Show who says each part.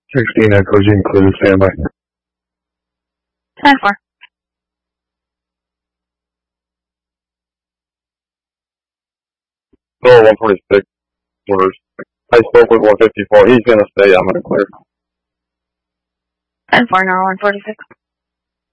Speaker 1: 16 Echo Gene clear, standby.
Speaker 2: 10-4.
Speaker 3: Bill 146 orders. I spoke with 154. He's gonna stay. I'm gonna clear.
Speaker 2: 10-4, now 146.